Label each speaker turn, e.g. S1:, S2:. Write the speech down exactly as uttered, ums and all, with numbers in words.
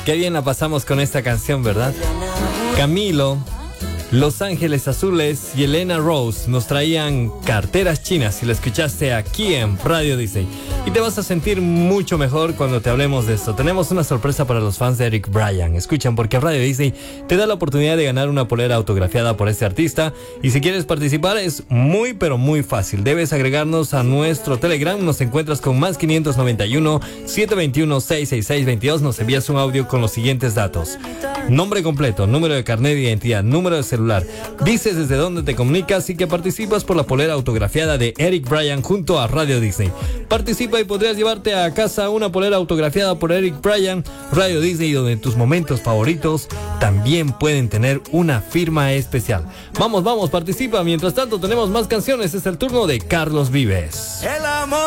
S1: Qué bien la pasamos con esta canción, ¿verdad? Camilo, Los Ángeles Azules y Elena Rose nos traían Carteras Chinas y la escuchaste aquí en Radio Disney. Y te vas a sentir mucho mejor cuando te hablemos de esto. Tenemos una sorpresa para los fans de Eric Bryant. Escuchan, porque Radio Disney te da la oportunidad de ganar una polera autografiada por este artista. Y si quieres participar es muy pero muy fácil. Debes agregarnos a nuestro Telegram. Nos encuentras con más quinientos noventa y uno, setecientos veintiuno, seiscientos sesenta y seis veintidós. Nos envías un audio con los siguientes datos: nombre completo, número de carnet de identidad, número de celular. Dices desde dónde te comunicas y que participas por la polera autografiada de Eric Bryant junto a Radio Disney. Participa y podrías llevarte a casa una polera autografiada por Eric Bryant. Radio Disney, donde tus momentos favoritos también pueden tener una firma especial. Vamos, vamos, participa. Mientras tanto tenemos más canciones. Es el turno de Carlos Vives. El amor